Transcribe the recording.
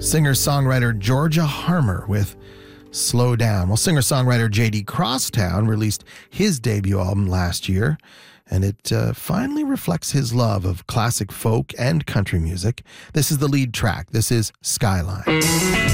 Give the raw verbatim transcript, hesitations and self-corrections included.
singer-songwriter Georgia Harmer with Slow Down. Well, singer-songwriter J D Crosstown released his debut album last year, and it uh, finally reflects his love of classic folk and country music. This is the lead track. This is Skyline.